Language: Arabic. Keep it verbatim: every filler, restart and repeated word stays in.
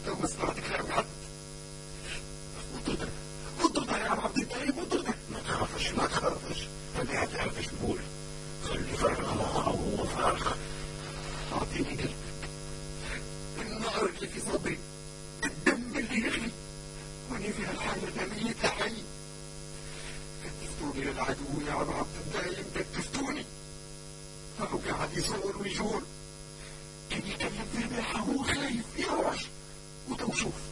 لو ما سمعت كلام حد وطرده وطرده يا عبد الدايم وطرده. ما تخافش ما تخافش، انا هتقفش بقول خلي فرغ وهو فارغ. اعطيني قلبك، النار اللي في صدري، الدم اللي يغلي وانا في هالحالة انا ميت حي. كتفتوني للعدو يا ابو عبد الدايم، كتفتوني. فهو قاعد يصور ويجور، كان يكلم في الباحة وهو خايف يروح. وتو شوف